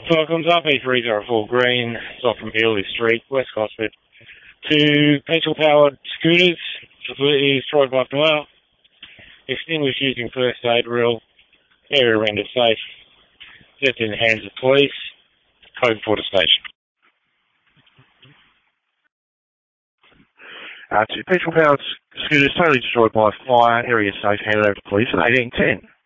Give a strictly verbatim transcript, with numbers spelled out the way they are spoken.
Falcons R P three oh four Green, off from Ely Street, West Gosford. Two petrol-powered scooters, completely destroyed by fire. Extinguished using first aid rule. Area rendered safe. Left in the hands of police. Code Porter Station. Uh, two petrol-powered scooters totally destroyed by fire. Area safe. Handed over to police at eighteen ten.